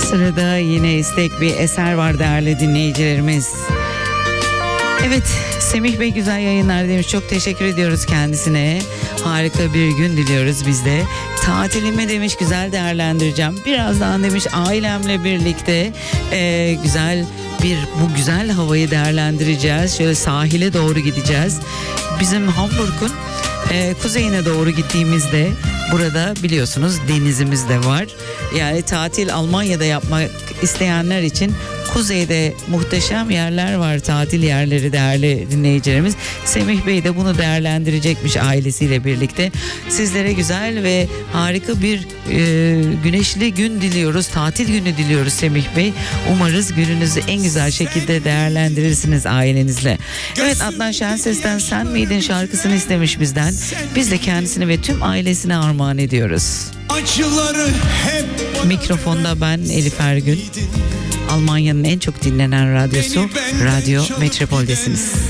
Sırada yine istek bir eser var değerli dinleyicilerimiz. Evet, Semih Bey güzel yayınlar demiş. Çok teşekkür ediyoruz kendisine. Harika bir gün diliyoruz biz de. Tatilimi demiş güzel değerlendireceğim. Birazdan demiş ailemle birlikte güzel bu güzel havayı değerlendireceğiz. Şöyle sahile doğru gideceğiz. Bizim Hamburg'un kuzeyine doğru gittiğimizde burada biliyorsunuz denizimiz de var. Yani tatil Almanya'da yapmak isteyenler için kuzeyde muhteşem yerler var, tatil yerleri değerli dinleyicilerimiz. Semih Bey de bunu değerlendirecekmiş ailesiyle birlikte. Sizlere güzel ve harika bir güneşli gün diliyoruz, tatil günü diliyoruz Semih Bey. Umarız gününüzü en güzel şekilde değerlendirirsiniz ailenizle. Evet, Adnan Şenses'ten Sen Miydin şarkısını istemiş bizden. Biz de kendisini ve tüm ailesine armağan ediyoruz. Mikrofonda ben Elif Ergün. Almanya'nın en çok dinlenen radyosu Radyo Metropol'desiniz.